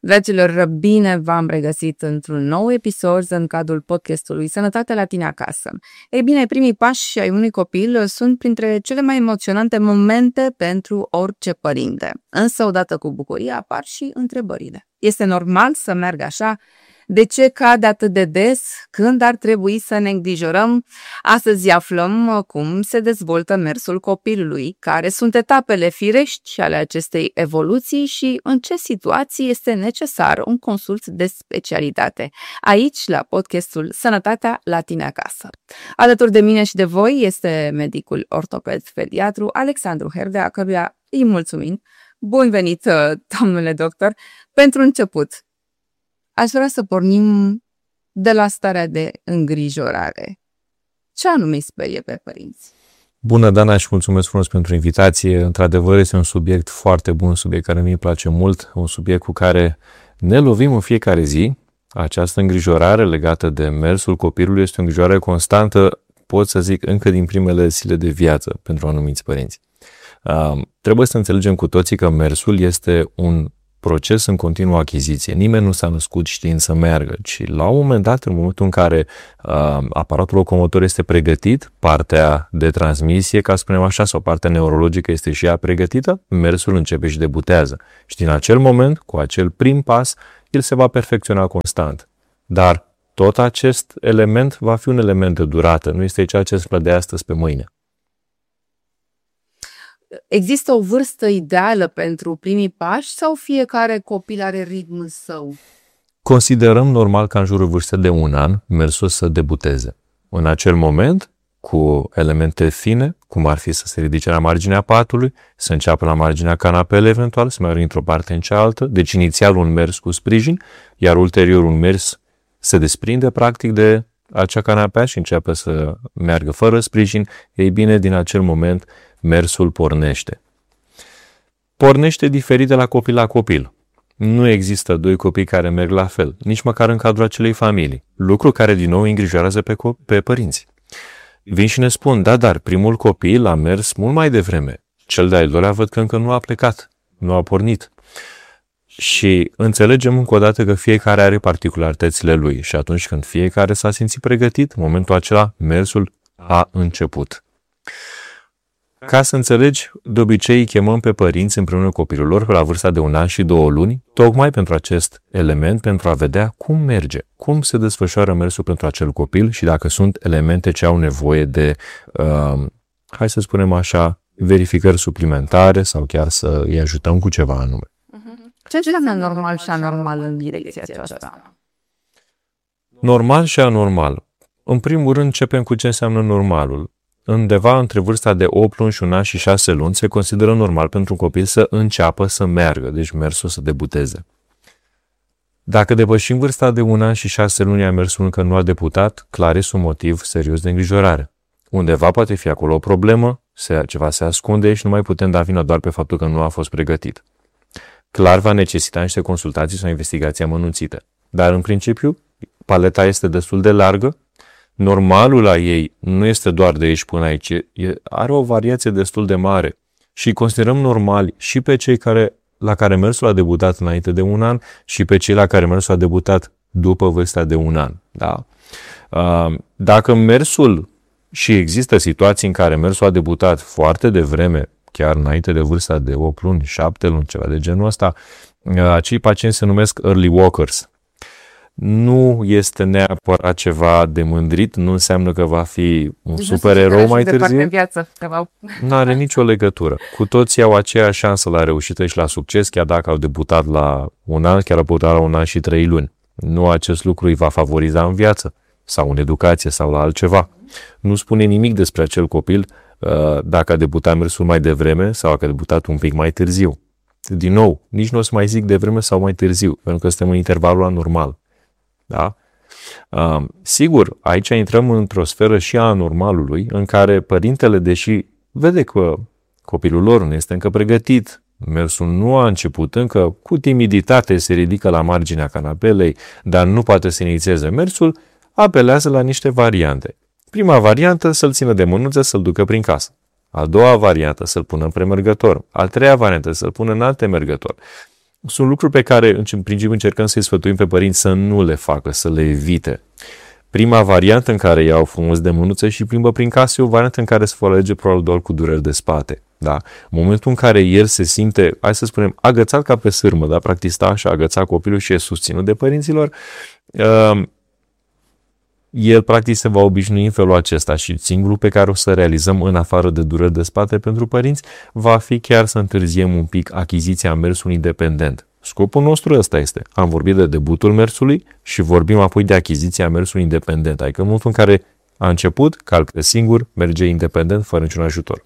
Dragilor, bine v-am regăsit într-un nou episod în cadrul podcastului Sănătate la tine acasă. Ei bine, primii pași ai unui copil sunt printre cele mai emoționante momente pentru orice părinte. Însă, odată cu bucuria, apar și întrebările. Este normal să meargă așa? De ce cade atât de des? Când ar trebui să ne îngrijorăm? Astăzi aflăm cum se dezvoltă mersul copilului, care sunt etapele firești ale acestei evoluții și în ce situații este necesar un consult de specialitate. Aici, la podcastul Sănătatea la tine acasă. Alături de mine și de voi este medicul ortoped pediatru Alexandru Herdea, căruia îi mulțumim. Bun venit, domnule doctor! Pentru început, aș vrea să pornim de la starea de îngrijorare. Ce anume îi sperie pe părinți? Bună, Dana, și mulțumesc frumos pentru invitație. Într-adevăr, este un subiect foarte bun, un subiect care mi-e place mult, un subiect cu care ne lovim în fiecare zi. Această îngrijorare legată de mersul copilului este o îngrijorare constantă, pot să zic, încă din primele zile de viață pentru anumiți părinți. Trebuie să înțelegem cu toții că mersul este un proces în continuă achiziție. Nimeni nu s-a născut știind să meargă, ci la un moment dat, în momentul în care aparatul locomotor este pregătit, partea de transmisie, ca să spunem așa, sau partea neurologică este și ea pregătită, mersul începe și debutează. Și din acel moment, cu acel prim pas, el se va perfecționa constant. Dar tot acest element va fi un element de durată, nu este ceea ce se de astăzi pe mâine. Există o vârstă ideală pentru primii pași sau fiecare copil are ritmul său? Considerăm normal ca în jurul vârstei de 1 an mersul să debuteze. În acel moment, cu elemente fine, cum ar fi să se ridice la marginea patului, să înceapă la marginea canapelei eventual, să meargă într-o parte în cealaltă, deci inițial un mers cu sprijin, iar ulterior un mers se desprinde practic de acea canapea și începe să meargă fără sprijin. Ei bine, din acel moment mersul pornește. Pornește diferit de la copil la copil. Nu există doi copii care merg la fel, nici măcar în cadrul acelei familii, lucru care din nou îngrijorează pe părinți. Vin și ne spun, da, dar primul copil a mers mult mai devreme. Cel de-al doilea văd că încă nu a plecat, nu a pornit. Și înțelegem încă o dată că fiecare are particularitățile lui și atunci când fiecare s-a simțit pregătit, în momentul acela mersul a început. Ca să înțelegi, de obicei îi chemăm pe părinți împreună cu copilul lor pe la vârsta de 1 an și 2 luni, tocmai pentru acest element, pentru a vedea cum merge, cum se desfășoară mersul pentru acel copil și dacă sunt elemente ce au nevoie de, hai să spunem așa, verificări suplimentare sau chiar să îi ajutăm cu ceva anume. Ce înseamnă normal și anormal în direcția aceasta? Normal și anormal. În primul rând începem cu ce înseamnă normalul. Undeva între vârsta de 8 luni și 1 an și 6 luni se consideră normal pentru un copil să înceapă să meargă, deci mersul să debuteze. Dacă depășim vârsta de 1 an și 6 luni, a mersul încă nu a debutat, clar este un motiv serios de îngrijorare. Undeva poate fi acolo o problemă, ceva se ascunde și nu mai putem da vina doar pe faptul că nu a fost pregătit. Clar va necesita niște consultații sau investigații amănunțite. Dar în principiu, paleta este destul de largă. Normalul la ei nu este doar de aici până aici, are o variație destul de mare și considerăm normali și pe cei la care mersul a debutat înainte de 1 an și pe cei la care mersul a debutat după vârsta de 1 an. Da? Dacă mersul, și există situații în care mersul a debutat foarte devreme, chiar înainte de vârsta de 8 luni, 7 luni, ceva de genul ăsta, acei pacienți se numesc early walkers. Nu este neapărat ceva de mândrit, nu înseamnă că va fi un supererou mai târziu. Nu are nicio legătură. Cu toții au aceeași șansă la reușită și la succes, chiar dacă au debutat la 1 an, chiar au debutat la 1 an și 3 luni. Nu acest lucru îi va favoriza în viață sau în educație sau la altceva. Nu spune nimic despre acel copil dacă a debutat mersul mai devreme sau dacă a debutat un pic mai târziu. Din nou, nici nu o să mai zic devreme sau mai târziu, pentru că suntem în intervalul anormal. Da? Sigur, aici intrăm într-o sferă și a anormalului, în care părintele, deși vede că copilul lor nu este încă pregătit, mersul nu a început încă, cu timiditate se ridică la marginea canapelei, dar nu poate să inițieze mersul, apelează la niște variante. Prima variantă, să-l țină de mânuță, să-l ducă prin casă. A doua variantă, să-l pună în premergător. A treia variantă, să-l pună în antemergător. Sunt lucruri pe care, în principiu, încercăm să-i sfătuim pe părinți să nu le facă, să le evite. Prima variantă în care iau frumos de mânuță și plimbă prin casă e o variantă în care se va alege probabil doar cu dureri de spate. Da? În momentul în care el se simte, hai să spunem, agățat ca pe sârmă, da? Practic stă așa, agățat copilul și e susținut de părinților, el practic se va obișnui în felul acesta și singurul pe care o să realizăm în afară de dureri de spate pentru părinți va fi chiar să întârziem un pic achiziția mersului independent. Scopul nostru ăsta este. Am vorbit de debutul mersului și vorbim apoi de achiziția mersului independent. Adică în momentul în care a început, calcă singur, merge independent, fără niciun ajutor.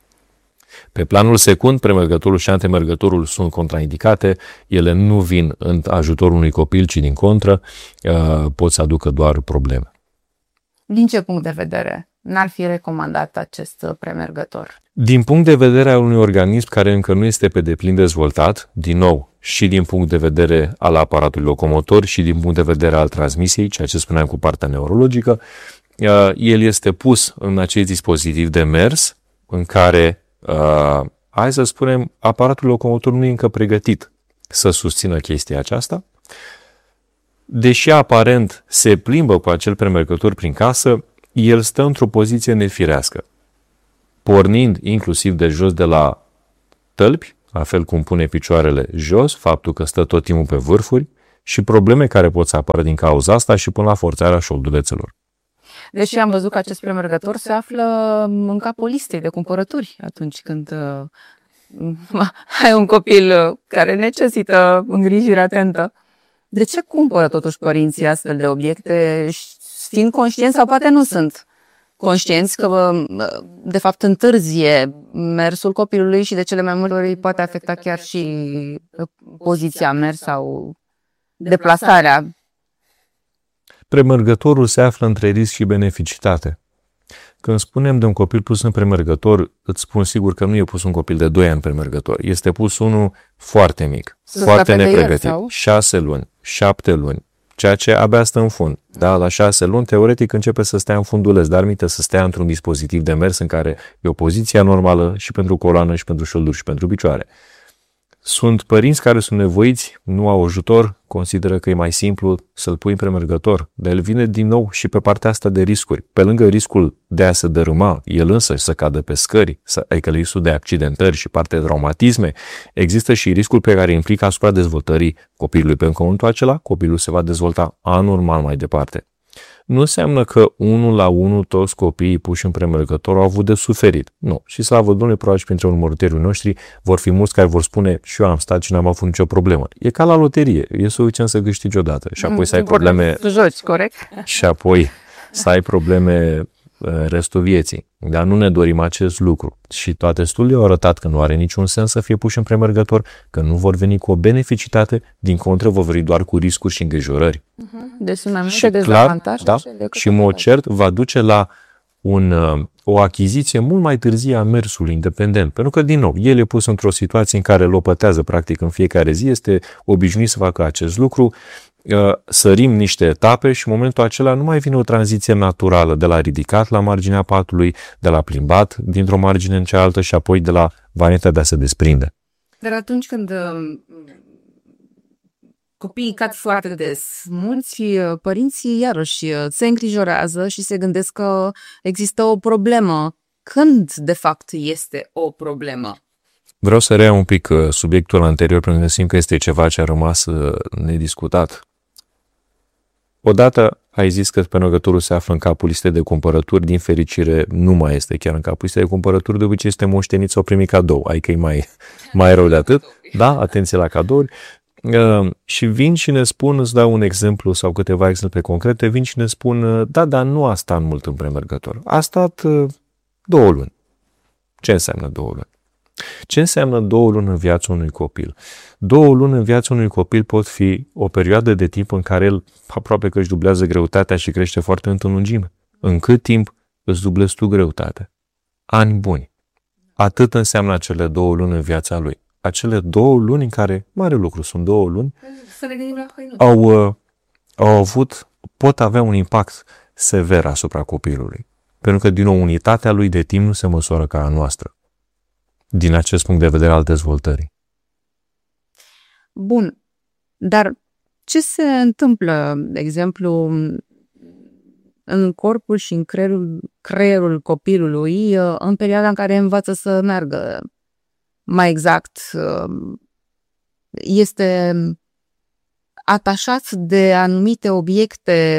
Pe planul secund, premergătorul și antemergătorul sunt contraindicate, ele nu vin în ajutorul unui copil, ci din contră, pot să aducă doar probleme. Din ce punct de vedere n-ar fi recomandat acest premergător? Din punct de vedere al unui organism care încă nu este pe deplin dezvoltat, din nou, și din punct de vedere al aparatului locomotor și din punct de vedere al transmisiei, ceea ce spuneam cu partea neurologică, el este pus în acest dispozitiv de mers în care, hai să spunem, aparatul locomotor nu e încă pregătit să susțină chestia aceasta. Deși aparent se plimbă cu acel premergător prin casă, el stă într-o poziție nefirească, pornind inclusiv de jos de la tălpi, la fel cum pune picioarele jos, faptul că stă tot timpul pe vârfuri și probleme care pot să apară din cauza asta și până la forțarea șoldulețelor. Deși am văzut că acest premergător se află în capul listei de cumpărături atunci când ai un copil care necesită îngrijire atentă. De ce cumpără totuși părinții astfel de obiecte, fiind conștienți sau poate nu sunt conștienți că de fapt întârzie mersul copilului și de cele mai multe ori poate afecta chiar și poziția mers sau deplasarea? Premergătorul se află între risc și beneficitate. Când spunem de un copil pus în premergător, îți spun sigur că nu e pus un copil de 2 ani în premergător. Este pus unul foarte mic, foarte nepregătit. 6 luni, 7 luni, ceea ce abia stă în fund. Da, la 6 luni, teoretic, începe să stea în funduleț, dar minte să stea într-un dispozitiv de mers în care e o poziție normală și pentru coloană, și pentru șolduri, și pentru picioare. Sunt părinți care sunt nevoiți, nu au ajutor, consideră că e mai simplu să-l pui în premergător. Dar el vine din nou și pe partea asta de riscuri. Pe lângă riscul de a se dărâma, el însă să cadă pe scări, adică riscul de accidentări și partea de traumatisme, există și riscul pe care implică asupra dezvoltării copilului. Pe momentul acela, copilul se va dezvolta anormal mai departe. Nu înseamnă că 1 la 1 toți copiii puși în premergător au avut de suferit. Nu. Și slavă Domnului, probabil și printre urmăritorii noștri vor fi mulți care vor spune și eu am stat și n-am avut nicio problemă. E ca la loterie. E suficient să câștigi odată și apoi să ai probleme. Să joci, corect? Și apoi să ai probleme restul vieții. Dar nu ne dorim acest lucru. Și toate studiile au arătat că nu are niciun sens să fie puși în premergător, că nu vor veni cu o beneficitate, din contră vor veni doar cu riscuri și îngrijorări. Deci sunt mai multe dezavantaje. Da? Și în mod cert va duce la o achiziție mult mai târzie a mersului independent. Pentru că, din nou, el e pus într-o situație în care lopătează practic în fiecare zi, este obișnuit să facă acest lucru, sărim niște etape și în momentul acela nu mai vine o tranziție naturală de la ridicat la marginea patului, de la plimbat dintr-o margine în cealaltă și apoi de la varianta de a se desprinde. Dar atunci când copiii cad foarte des, mulți părinții iarăși se îngrijorează și se gândesc că există o problemă. Când de fapt este o problemă? Vreau să reiau un pic subiectul anterior pentru că simt că este ceva ce a rămas nediscutat. Odată ai zis că premergătorul se află în capul listei de cumpărături, din fericire nu mai este chiar în capul listei de cumpărături, de obicei este moștenit sau primit cadou, adică e mai rău de atât. Da, atenție la cadouri. Și vin și ne spun, îți dau un exemplu sau câteva exemple concrete, vin și ne spun, da, dar nu a stat mult în premergător, a stat 2 luni. Ce înseamnă 2 luni? Ce înseamnă 2 luni în viața unui copil? 2 luni în viața unui copil pot fi o perioadă de timp în care el aproape că își dublează greutatea și crește foarte în lungime. În cât timp îți dublezi tu greutatea? Ani buni. Atât înseamnă acele 2 luni în viața lui. Acele 2 luni în care, mare lucru, sunt 2 luni, pot avea un impact sever asupra copilului. Pentru că, din nou, unitatea lui de timp nu se măsoară ca a noastră. Din acest punct de vedere al dezvoltării. Bun, dar ce se întâmplă, de exemplu, în corpul și în creierul copilului în perioada în care învață să meargă? Mai exact, este atașat de anumite obiecte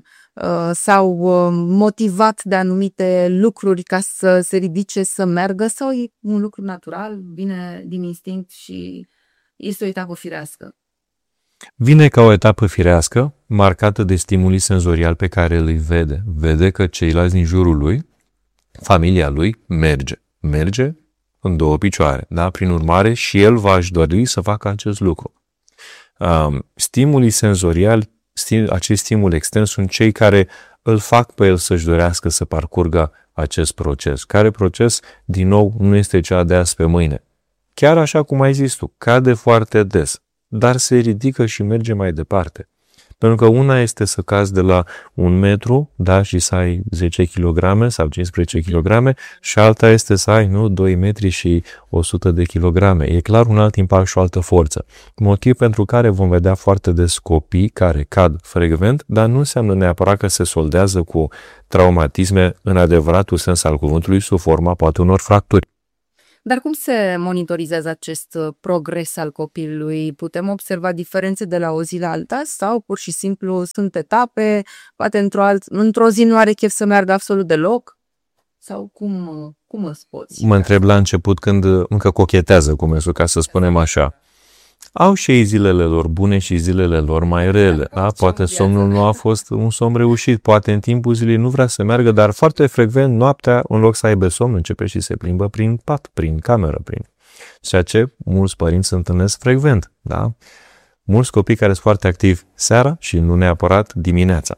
sau motivat de anumite lucruri ca să se ridice, să meargă, sau e un lucru natural, vine din instinct și este o etapă firească? Vine ca o etapă firească, marcată de stimuli senzorial pe care îi vede. Vede că ceilalți din jurul lui, familia lui, merge în două picioare. Da? Prin urmare, și el va-și dori să facă acest lucru. Stimulii senzoriali, acești stimuli externi, sunt cei care îl fac pe el să-și dorească să parcurgă acest proces. Care proces, din nou, nu este cea de azi pe mâine. Chiar așa cum ai zis tu, cade foarte des, dar se ridică și merge mai departe. Pentru că una este să cazi de la 1 metru, da, și să ai 10 kg sau 15 kg, și alta este să ai, 2 metri și 100 de kg. E clar un alt impact și o altă forță. Motiv pentru care vom vedea foarte des copii care cad frecvent, dar nu înseamnă neapărat că se soldează cu traumatisme în adevăratul sens al cuvântului, sub forma poate unor fracturi. Dar cum se monitorizează acest progres al copilului? Putem observa diferențe de la o zi la alta sau pur și simplu sunt etape, poate într-o zi nu are chef să meargă absolut deloc? Sau cum îți poți? Mă întreb la început, când încă cochetează cu mersul, ca să spunem așa. Au și ei zilele lor bune și zilele lor mai rele. Da? Poate somnul nu a fost un somn reușit, poate în timpul zilei nu vrea să meargă, dar foarte frecvent noaptea, în loc să aibă somn, începe și se plimbă prin pat, prin cameră, ceea ce mulți părinți întâlnesc frecvent. Da? Mulți copii care sunt foarte activi seara și nu neapărat dimineața.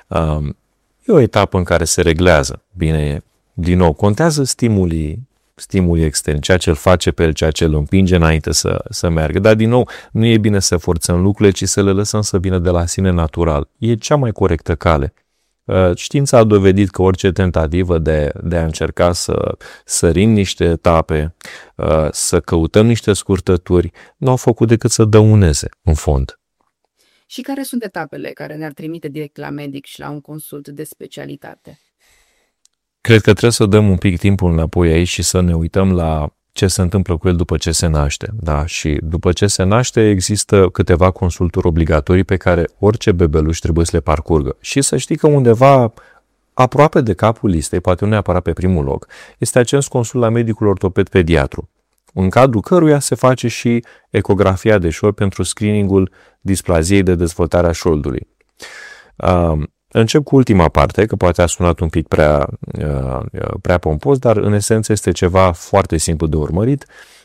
E o etapă în care se reglează. Bine, din nou, contează stimulii externi, ceea ce îl face pe el, ceea ce îl împinge înainte să meargă. Dar, din nou, nu e bine să forțăm lucrurile, ci să le lăsăm să vină de la sine natural. E cea mai corectă cale. Știința a dovedit că orice tentativă de a încerca să sărim niște etape, să căutăm niște scurtături, nu au făcut decât să dăuneze, în fond. Și care sunt etapele care ne-ar trimite direct la medic și la un consult de specialitate? Cred că trebuie să dăm un pic timpul înapoi aici și să ne uităm la ce se întâmplă cu el după ce se naște. Da? Și după ce se naște există câteva consulturi obligatorii pe care orice bebeluș trebuie să le parcurgă. Și să știi că undeva aproape de capul listei, poate nu neapărat pe primul loc, este acest consult la medicul ortoped pediatru, în cadrul căruia se face și ecografia de șold pentru screeningul displaziei de dezvoltare a șoldului. Încep cu ultima parte, că poate a sunat un pic prea pompos, dar în esență este ceva foarte simplu de urmărit.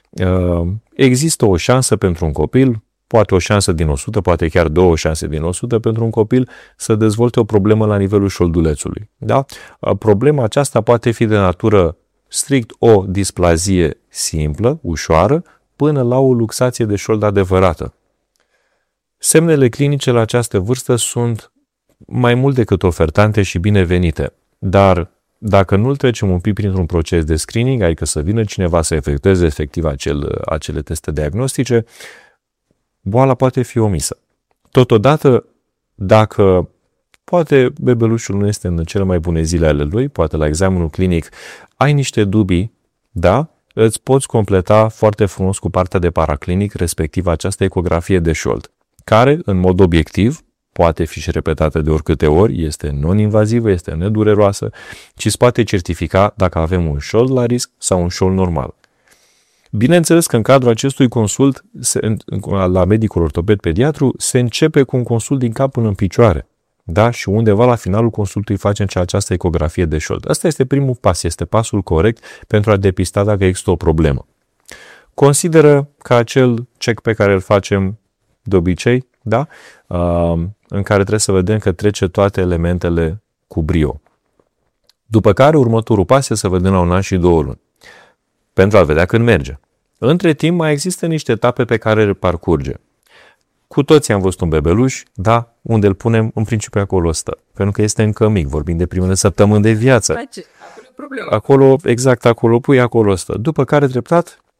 Există o șansă pentru un copil, poate o șansă din 100, poate chiar 2 șanse din 100 pentru un copil să dezvolte o problemă la nivelul șoldulețului. Da? Problema aceasta poate fi de natură strict o displazie simplă, ușoară, până la o luxație de șold adevărată. Semnele clinice la această vârstă sunt mai mult decât ofertante și binevenite, dar dacă nu-l trecem un pic printr-un proces de screening, adică să vină cineva să efectueze efectiv acele teste diagnostice, boala poate fi omisă. Totodată, dacă poate bebelușul nu este în cele mai bune zile ale lui, poate la examenul clinic ai niște dubii, da, îți poți completa foarte frumos cu partea de paraclinic, respectiv această ecografie de șold, care, în mod obiectiv, poate fi și repetată de oricâte ori, este non-invazivă, este nedureroasă și îți poate certifica dacă avem un șold la risc sau un șold normal. Bineînțeles că în cadrul acestui consult la medicul ortoped pediatru se începe cu un consult din cap până în picioare. Da? Și undeva la finalul consultului facem această ecografie de șold. Asta este primul pas, este pasul corect pentru a depista dacă există o problemă. Consideră că acel check pe care îl facem de obicei, da? În care trebuie să vedem că trece toate elementele cu brio. După care următorul pas este să vedem la 1 an și 2 luni, pentru a vedea când merge. Între timp mai există niște etape pe care le parcurge. Cu toții am văzut un bebeluș, da, unde îl punem, în principiu acolo stă, pentru că este încă mic, vorbim de primele săptămâni de viață. Acolo, exact acolo pui, acolo stă. După care treptat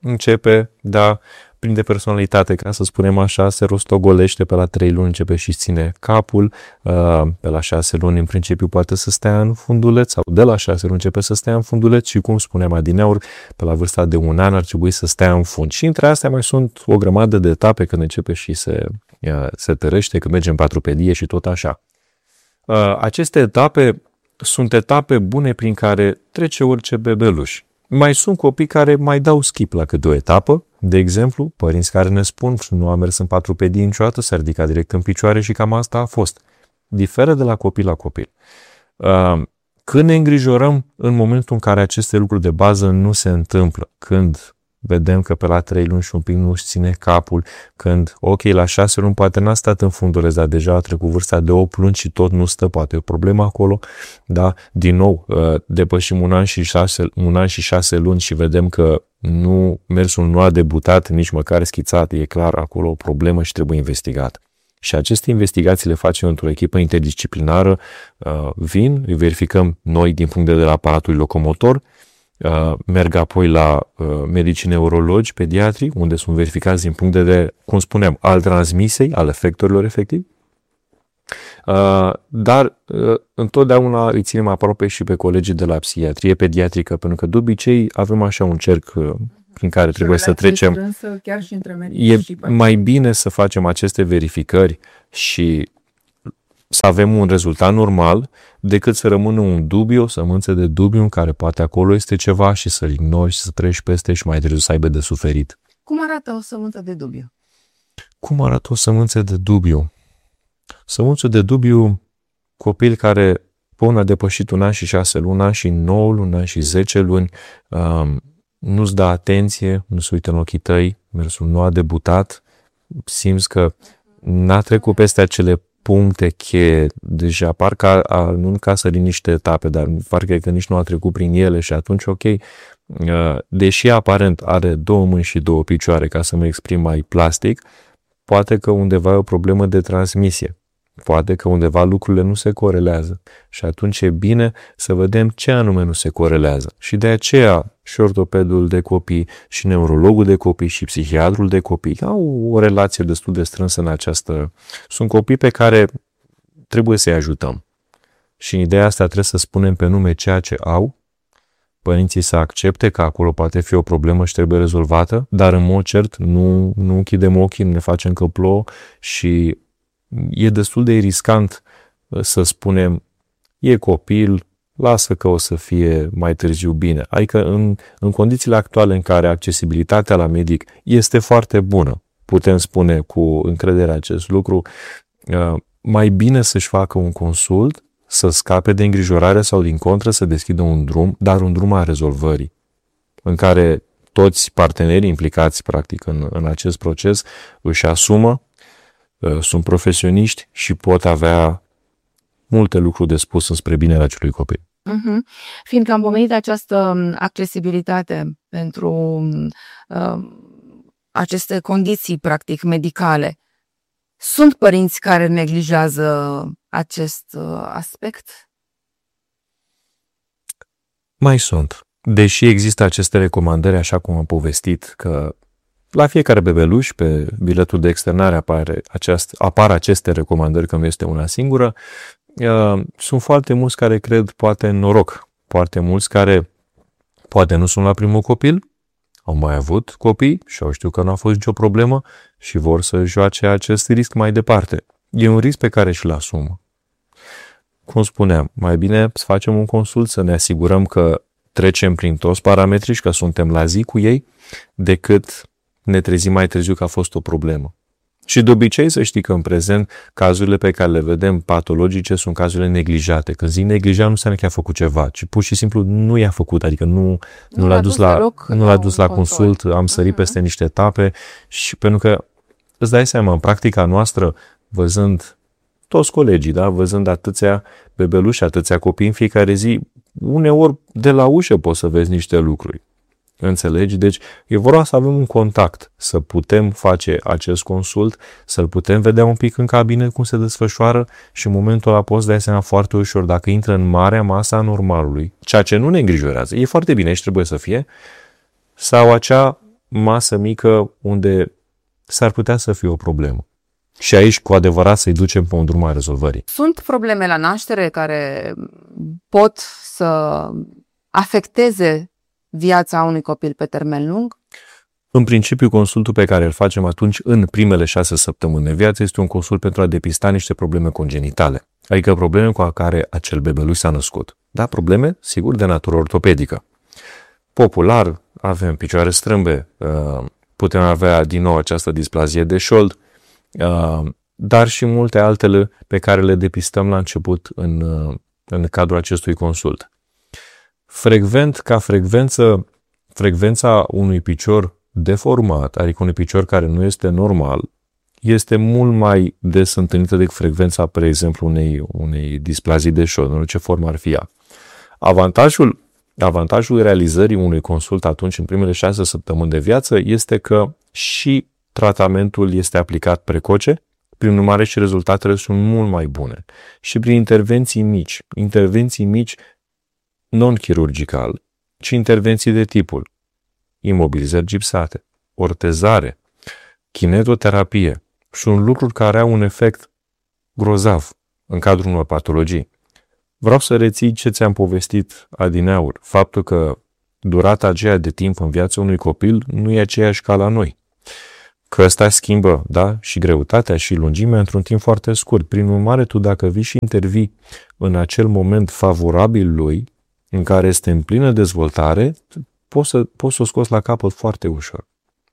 începe, da, prinde personalitate, ca să spunem așa, se rostogolește, pe la 3 luni începe și ține capul, pe la 6 luni în principiu poate să stea în funduleț sau de la 6 luni începe să stea în funduleț și, cum spuneam adineauri, pe la vârsta de 1 an ar trebui să stea în fund. Și între astea mai sunt o grămadă de etape când începe și se tărește, când merge în patrupedie și tot așa. Aceste etape sunt etape bune prin care trece orice bebeluș. Mai sunt copii care mai dau skip la câte o etapă, de exemplu, părinți care ne spun nu a mers în patrupedie niciodată, s-a ridicat direct în picioare și cam asta a fost. Diferă de la copil la copil. Când ne îngrijorăm în momentul în care aceste lucruri de bază nu se întâmplă, când vedem că pe la 3 luni și un pic nu își ține capul, când, ok, la 6 luni poate n-a stat în funduleț, dar deja a trecut vârsta de 8 luni și tot nu stă, poate e o problemă acolo, da? Din nou, depășim 1 an și 6 luni și vedem că mersul nu a debutat, nici măcar schițat, e clar acolo o problemă și trebuie investigat. Și aceste investigații le facem într-o echipă interdisciplinară, îi verificăm noi din punct de vedere al aparatului locomotor, merg apoi la medici neurologi, pediatri, unde sunt verificați din punct de vedere, cum spuneam, al transmisiei, al efectorilor efectiv. Dar întotdeauna îi ținem aproape și pe colegii de la psihiatrie pediatrică, pentru că de obicei avem așa un cerc prin care trebuie să trecem. Chiar și între medici e mai bine să facem aceste verificări și să avem un rezultat normal, decât să rămână un dubiu, o sămânță de dubiu în care poate acolo este ceva și să-l ignori și să treci peste și mai târziu să aibă de suferit. Cum arată o sămânță de dubiu? Cum arată o sămânță de dubiu? Sămânță de dubiu, copil care până a depășit 1 an și 6 luni, și 9 luni, și 10 luni, nu-ți dă atenție, nu se uită în ochii tăi, mersul nu a debutat, simți că n-a trecut peste acele puncte cheie, deja parcă nu încasări niște etape, dar parcă că nici nu a trecut prin ele și atunci, ok, deși aparent are 2 mâini și 2 picioare, ca să mă exprim mai plastic, poate că undeva e o problemă de transmisie. Poate că undeva lucrurile nu se corelează și atunci e bine să vedem ce anume nu se corelează. Și de aceea și ortopedul de copii, și neurologul de copii, și psihiatrul de copii au o relație destul de strânsă în această... Sunt copii pe care trebuie să-i ajutăm. Și în ideea asta trebuie să spunem pe nume ceea ce au, părinții să accepte că acolo poate fi o problemă și trebuie rezolvată, dar în mod cert nu închidem ochii, nu ne facem că plouă și e destul de riscant să spunem e copil, lasă că o să fie mai târziu bine. Adică în condițiile actuale în care accesibilitatea la medic este foarte bună, putem spune cu încredere acest lucru, mai bine să-și facă un consult, să scape de îngrijorare sau din contră să deschidă un drum, dar un drum a rezolvării, în care toți partenerii implicați practic în acest proces își asumă, sunt profesioniști și pot avea multe lucruri de spus înspre binele acelui copil. Fiindcă am pomenit această accesibilitate pentru aceste condiții practic medicale, sunt părinți care neglijează acest aspect? Mai sunt. Deși există aceste recomandări, așa cum am povestit, că la fiecare bebeluș, pe biletul de externare apar aceste recomandări, că nu este una singură. Sunt foarte mulți care cred poate în noroc. Foarte mulți care poate nu sunt la primul copil, au mai avut copii și au știut că nu a fost nicio problemă și vor să joace acest risc mai departe. E un risc pe care și-l asumă. Cum spuneam, mai bine să facem un consult, să ne asigurăm că trecem prin toți parametrii și că suntem la zi cu ei, decât ne trezim mai târziu că a fost o problemă. Și de obicei să știi că în prezent cazurile pe care le vedem patologice sunt cazurile neglijate. Când zic neglijat nu înseamnă că a făcut ceva, ci pur și simplu nu i-a făcut, adică nu l-a dus la consult, am sărit peste niște etape și pentru că îți dai seama, în practica noastră, văzând toți colegii, da, văzând atâția bebeluși, atâția copii în fiecare zi, uneori de la ușă poți să vezi niște lucruri. Înțelegi? Deci e vorba să avem un contact, să putem face acest consult, să-l putem vedea un pic în cabină cum se desfășoară și în momentul ăla poți dai seama foarte ușor dacă intră în marea masă a normalului, ceea ce nu ne îngrijorează, e foarte bine și trebuie să fie, sau acea masă mică unde s-ar putea să fie o problemă. Și aici, cu adevărat, să-i ducem pe un drum al rezolvării. Sunt probleme la naștere care pot să afecteze viața unui copil pe termen lung? În principiu, consultul pe care îl facem atunci în primele 6 săptămâni de viață este un consult pentru a depista niște probleme congenitale, adică probleme cu care acel bebeluș s-a născut. Da, probleme, sigur, de natură ortopedică. Popular, avem picioare strâmbe, putem avea din nou această displazie de șold, dar și multe altele pe care le depistăm la început în cadrul acestui consult. Frecvent, ca frecvența unui picior deformat, adică unui picior care nu este normal, este mult mai des întâlnită decât frecvența, spre exemplu, unei displazii de șold, în orice formă ar fi ea. Avantajul realizării unui consult atunci, în primele 6 săptămâni de viață, este că și tratamentul este aplicat precoce, prin urmare și rezultatele sunt mult mai bune. Și prin intervenții mici non-chirurgical, ci intervenții de tipul imobilizări gipsate, ortezare, kinetoterapie, sunt lucruri care au un efect grozav în cadrul unor patologii. Vreau să reții ce ți-am povestit adineauri, faptul că durata aceea de timp în viața unui copil nu e aceeași ca la noi. Că ăsta schimbă, da, și greutatea și lungimea într-un timp foarte scurt. Prin urmare, tu dacă vii și intervii în acel moment favorabil lui, în care este în plină dezvoltare, poți să o scoți la capăt foarte ușor.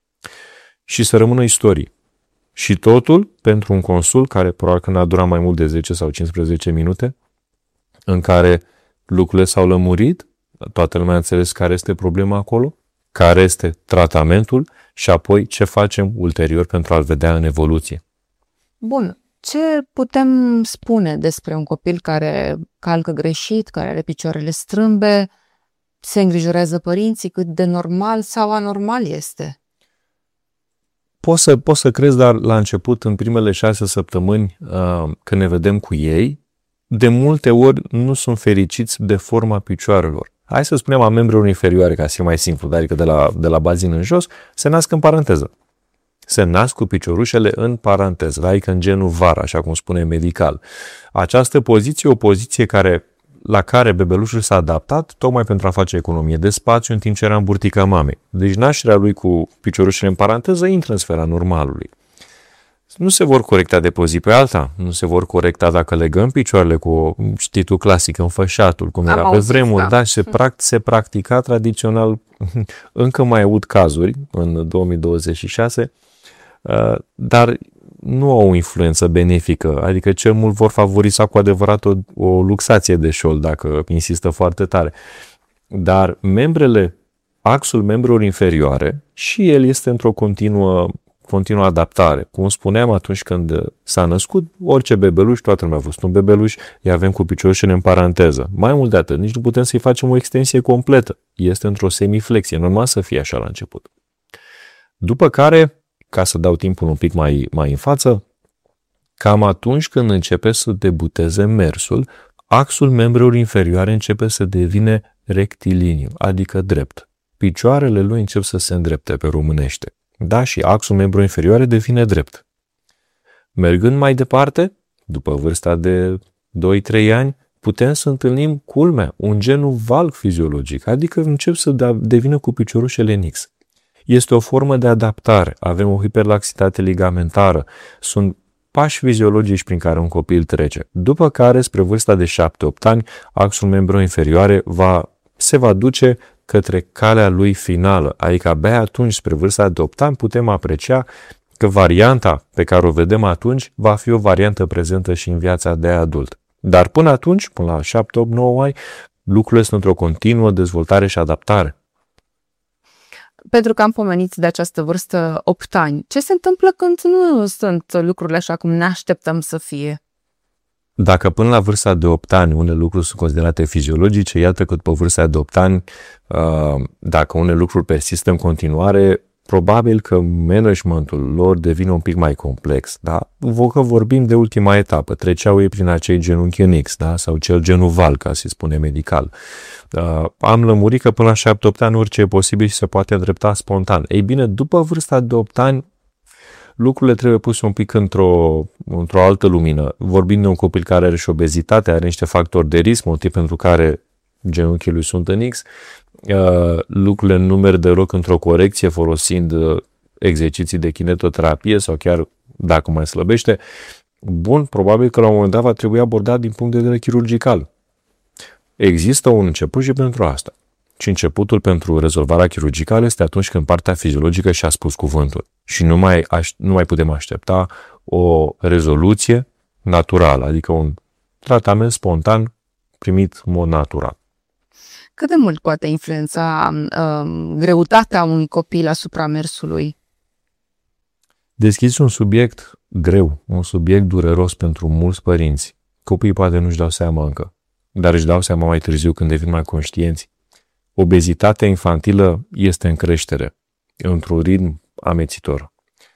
Și să rămână istorie. Și totul pentru un consult care probabil că n-a durat mai mult de 10 sau 15 minute, în care lucrurile s-au lămurit, toată lumea a înțeles care este problema acolo, care este tratamentul și apoi ce facem ulterior pentru a-l vedea în evoluție. Bun. Ce putem spune despre un copil care calcă greșit, care are picioarele strâmbe, se îngrijorează părinții, cât de normal sau anormal este? Poți să crezi, dar la început, în primele 6 săptămâni, când ne vedem cu ei, de multe ori nu sunt fericiți de forma picioarelor. Hai să spunem a membrelor inferioare, ca să fie mai simplu, adică de la bazin în jos, se nasc în paranteză. Se nasc cu piciorușele în paranteză, adică în genul var, așa cum spune medical. Această poziție e o poziție la care bebelușul s-a adaptat tocmai pentru a face economie de spațiu în timp ce era în burtica mamei. Deci nașterea lui cu piciorușele în paranteză intră în sfera normalului. Nu se vor corecta de pe o zi pe alta, nu se vor corecta dacă legăm picioarele cu, știi tu, clasic, înfășatul, cum era pe vremuri, da, și se practica tradițional, încă mai aud cazuri în 2026, dar nu au o influență benefică, adică cel mult vor favoriza cu adevărat o luxație de șold, dacă insistă foarte tare. Dar axul membrelor inferioare, și el este într-o continuă adaptare. Cum spuneam, atunci când s-a născut, orice bebeluș, toată lumea a văzut un bebeluș, îi avem cu piciorușele în paranteză. Mai mult de atât, nici nu putem să-i facem o extensie completă. Este într-o semiflexie, normal să fie așa la început. După care, ca să dau timpul un pic mai în față, cam atunci când începe să debuteze mersul, axul membrelor inferioare începe să devine rectiliniu, adică drept. Picioarele lui încep să se îndrepte pe românește. Da, și axul membrelor inferioare devine drept. Mergând mai departe, după vârsta de 2-3 ani, putem să întâlnim culmea, un genul valg fiziologic, adică încep să devină cu piciorușele în X. Este o formă de adaptare, avem o hiperlaxitate ligamentară, sunt pași fiziologici prin care un copil trece, după care, spre vârsta de 7-8 ani, axul membrelor inferioare se va duce către calea lui finală, adică abia atunci, spre vârsta de 8 ani, putem aprecia că varianta pe care o vedem atunci va fi o variantă prezentă și în viața de adult. Dar până atunci, până la 7, 8, 9 ani, lucrurile sunt într-o continuă dezvoltare și adaptare. Pentru că am pomenit de această vârstă 8 ani, ce se întâmplă când nu sunt lucrurile așa cum ne așteptăm să fie? Dacă până la vârsta de 8 ani unele lucruri sunt considerate fiziologice, iată că după vârsta de 8 ani, dacă unele lucruri persistă în continuare, probabil că managementul lor devine un pic mai complex, da? Că vorbim de ultima etapă, treceau ei prin acei genunchi în X, da? Sau cel genuval, ca să-i spune medical. Am lămurit că până la 7-8 ani orice e posibil și se poate îndrepta spontan. Ei bine, după vârsta de 8 ani, lucrurile trebuie puse un pic într-o altă lumină. Vorbim de un copil care are și obezitate, are niște factori de risc, motiv pentru care genunchii lui sunt în X, lucrurile nu merg deloc într-o corecție folosind exerciții de kinetoterapie sau chiar dacă mai slăbește, bun, probabil că la un moment dat va trebui abordat din punct de vedere chirurgical. Există un început și pentru asta. Și începutul pentru rezolvarea chirurgicală este atunci când partea fiziologică și-a spus cuvântul. Și nu mai putem aștepta o rezoluție naturală, adică un tratament spontan primit în mod natural. Cât de mult poate influența greutatea unui copil asupra mersului? Deschizi un subiect greu, un subiect dureros pentru mulți părinți. Copiii poate nu-și dau seama încă, dar își dau seama mai târziu când devin mai conștienți. Obezitatea infantilă este în creștere, într-un ritm amețitor.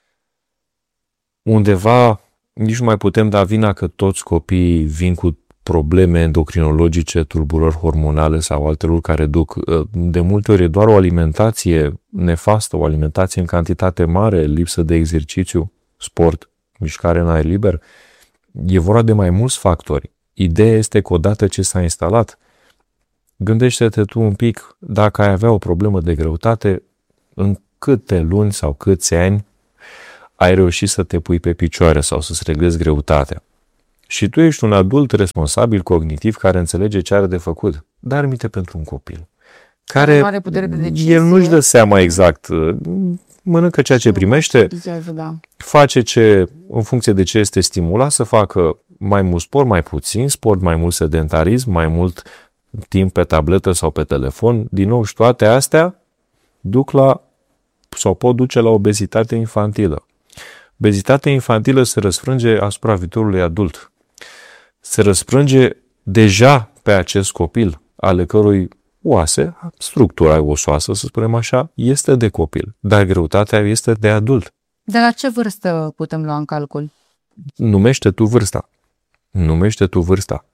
Undeva nici nu mai putem da vina că toți copiii vin cu probleme endocrinologice, tulburări hormonale sau alte lucruri care duc. De multe ori e doar o alimentație nefastă, o alimentație în cantitate mare, lipsă de exercițiu, sport, mișcare în aer liber. E vorba de mai mulți factori. Ideea este că odată ce s-a instalat, gândește-te tu un pic dacă ai avea o problemă de greutate, în câte luni sau câți ani ai reușit să te pui pe picioare sau să-ți reglezi greutatea. Și tu ești un adult responsabil, cognitiv, care înțelege ce are de făcut. Dar aminte pentru un copil care are putere de decizie. El nu-și dă seama exact. Mănâncă ceea ce primește, face ce, în funcție de ce este stimulat, să facă mai mult sport, mai puțin sport, mai mult sedentarism, mai mult timp pe tabletă sau pe telefon. Din nou, și toate astea duc la, sau pot duce la obezitate infantilă. Obezitatea infantilă se răsfrânge asupra viitorului adult. Se răsfrânge deja pe acest copil, ale cărui oase, structura osoasă, să spunem așa, este de copil, dar greutatea este de adult. De la ce vârstă putem lua în calcul? Numește tu vârsta.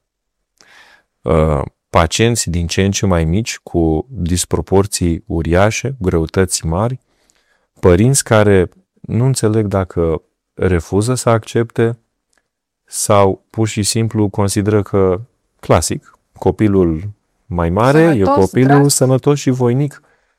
Pacienți din ce în ce mai mici, cu disproporții uriașe, greutăți mari, părinți care nu înțeleg dacă refuză să accepte sau pur și simplu consideră că, clasic, copilul mai mare e copilul sănătos și voinic.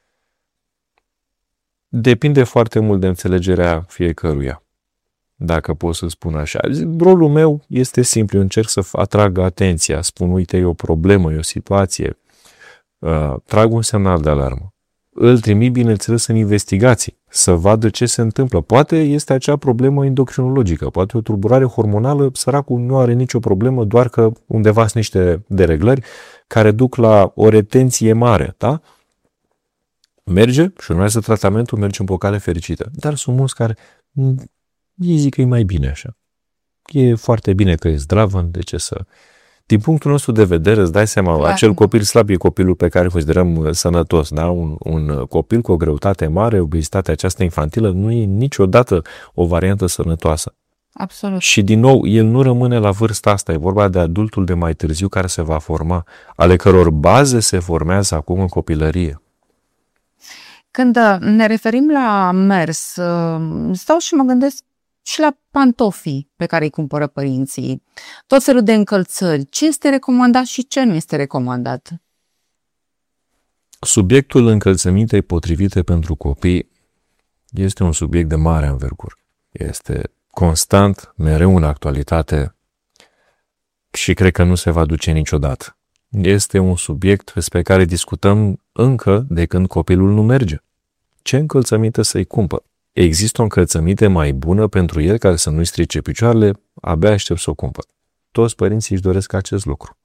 Depinde foarte mult de înțelegerea fiecăruia, dacă pot să spun așa. Rolul meu este simplu, încerc să atrag atenția, spun, uite, e o problemă, e o situație, trag un semnal de alarmă. Îl trimit, bineînțeles, în investigații, să vadă ce se întâmplă. Poate este acea problemă endocrinologică, poate o tulburare hormonală, săracul nu are nicio problemă, doar că undeva sunt niște dereglări care duc la o retenție mare, da? Merge și urmează tratamentul, merge pe o cale fericită. Dar sunt mulți care ei zic că e mai bine așa. E foarte bine că e zdravă, de ce să... Din punctul nostru de vedere, îți dai seama, acel copil slab e copilul pe care îl considerăm sănătos, da? Un copil cu o greutate mare, obezitatea aceasta infantilă, nu e niciodată o variantă sănătoasă. Absolut. Și din nou, el nu rămâne la vârsta asta, e vorba de adultul de mai târziu care se va forma, ale căror baze se formează acum în copilărie. Când ne referim la mers, stau și mă gândesc și la pantofii pe care îi cumpără părinții, tot felul de încălțări, ce este recomandat și ce nu este recomandat? Subiectul încălțămintei potrivite pentru copii este un subiect de mare anvergură. Este constant, mereu în actualitate și cred că nu se va duce niciodată. Este un subiect despre care discutăm încă de când copilul nu merge. Ce încălțăminte să-i cumpăr? Există o încălțăminte mai bună pentru el care să nu-i strice picioarele? Abia aștept să o cumpăr. Toți părinții își doresc acest lucru.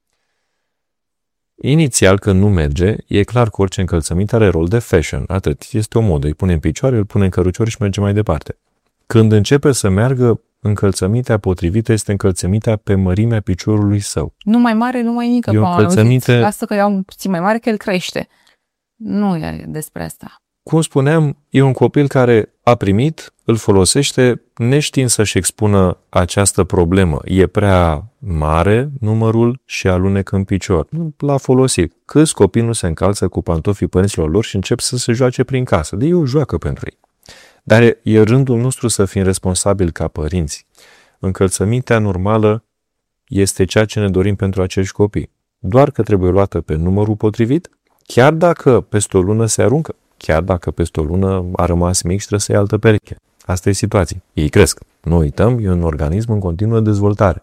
Inițial, când nu merge, e clar că orice încălțăminte are rol de fashion. Atât. Este o modă. Îi pune în picioare, îl pune în cărucior și merge mai departe. Când începe să meargă, încălțămintea potrivită este încălțămintea pe mărimea piciorului său. Nu mai mare, nu mai mică. E o încălțăminte... Lasă că iau puțin mai mare, că el crește. Nu e despre asta. cum spuneam, e un copil care a primit, îl folosește neștiind să-și expună această problemă. E prea mare numărul și alunecă în picior. L-a folosit. Câți copii nu se încalță cu pantofii părinților lor și încep să se joace prin casă? De ei o joacă pentru ei. Dar e rândul nostru să fim responsabili ca părinți. Încălțămintea normală este ceea ce ne dorim pentru acești copii. Doar că trebuie luată pe numărul potrivit, chiar dacă peste o lună se aruncă, chiar dacă peste o lună a rămas mic și trebuie să ia altă pereche. Asta e situația. Ei cresc. Nu uităm, e un organism în continuă dezvoltare.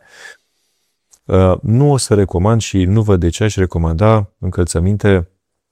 Nu o să recomand și nu văd de ce aș recomanda încălțăminte,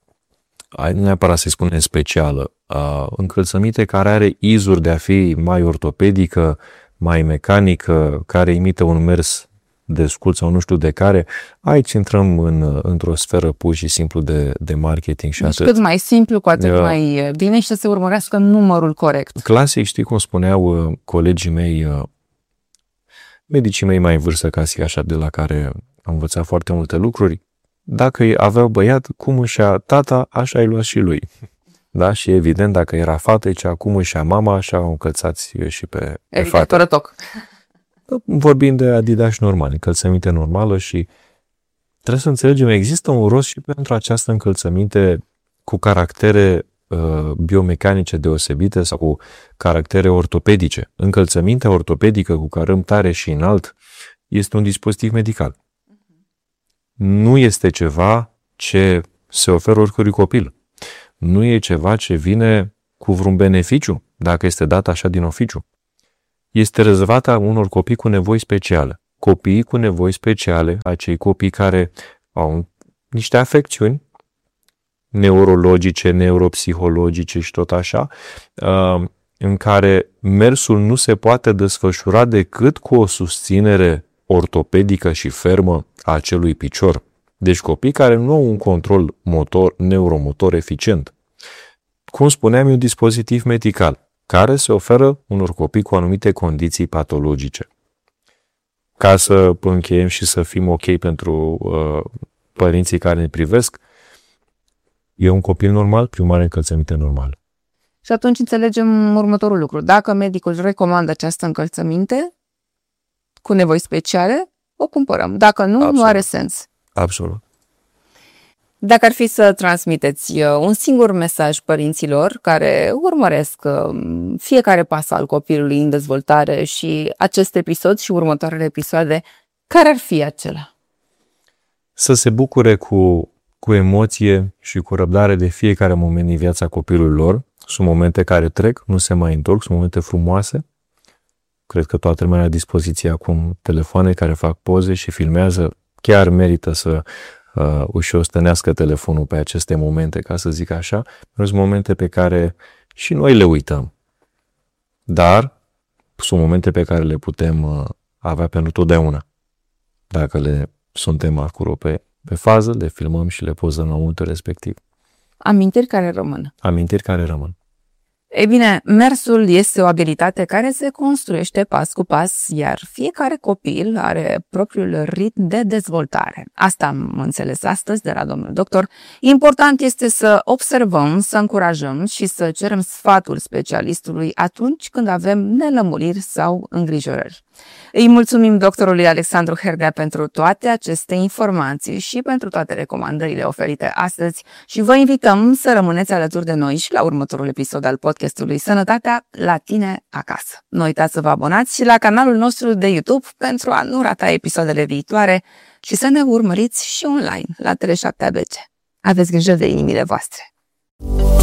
nu neapărat să-i spunem specială, încălțăminte care are izuri de a fi mai ortopedică, mai mecanică, care imită un mers de scurt sau nu știu de care. Aici intrăm într-o sferă pur și simplu de marketing și deci atât. Cât mai simplu, cu atât mai bine și să se urmărească numărul corect. Clasic, știi cum spuneau colegii mei, medicii mei mai în vârstă, ca să așa, de la care am învățat foarte multe lucruri. Dacă aveau băiat, cum își ia tata, așa ai luat și lui. Da? Și evident, dacă era fată, zicea cum își ia mama, așa o încălțați și pe fată. Fără toc. Vorbim de Adidas normal, încălțăminte normală și trebuie să înțelegem, există un rost și pentru această încălțăminte cu caractere biomecanice deosebite sau cu caractere ortopedice. Încălțămintea ortopedică cu cărăm tare și înalt este un dispozitiv medical. Nu este ceva ce se oferă oricărui copil. Nu e ceva ce vine cu vreun beneficiu, dacă este dat așa din oficiu. Este rezervată unor copii cu nevoi speciale. Copiii cu nevoi speciale, acei copii care au niște afecțiuni neurologice, neuropsihologice și tot așa, în care mersul nu se poate desfășura decât cu o susținere ortopedică și fermă a acelui picior. Deci copii care nu au un control neuromotor eficient. Cum spuneam, e un dispozitiv medical care se oferă unor copii cu anumite condiții patologice. Ca să încheiem și să fim ok pentru părinții care ne privesc, e un copil normal, primul are încălțăminte normală. Și atunci înțelegem următorul lucru. Dacă medicul recomandă această încălțăminte cu nevoi speciale, o cumpărăm. Dacă nu, Absolut. Nu are sens. Absolut. Dacă ar fi să transmiteți un singur mesaj părinților care urmăresc fiecare pas al copilului în dezvoltare și acest episod și următoarele episoade, care ar fi acela? Să se bucure cu emoție și cu răbdare de fiecare moment din viața copilului lor. Sunt momente care trec, nu se mai întorc, sunt momente frumoase. Cred că toată lumea are la dispoziție acum telefoane care fac poze și filmează. Chiar merită să își ostănească telefonul pe aceste momente, ca să zic așa. Sunt momente pe care și noi le uităm. Dar sunt momente pe care le putem avea pentru totdeauna. Dacă le suntem acolo pe fază, le filmăm și le pozăm la momentul respectiv. Amintiri care rămân. Amintiri care rămân. Ei bine, mersul este o abilitate care se construiește pas cu pas, iar fiecare copil are propriul ritm de dezvoltare. Asta am înțeles astăzi de la domnul doctor. Important este să observăm, să încurajăm și să cerem sfatul specialistului atunci când avem nelămuriri sau îngrijorări. Îi mulțumim doctorului Alexandru Herdea pentru toate aceste informații și pentru toate recomandările oferite astăzi și vă invităm să rămâneți alături de noi și la următorul episod al podcastului Sănătatea la tine acasă. Nu uitați să vă abonați și la canalul nostru de YouTube pentru a nu rata episoadele viitoare și să ne urmăriți și online la Tele7 ABC. Aveți grijă de inimile voastre!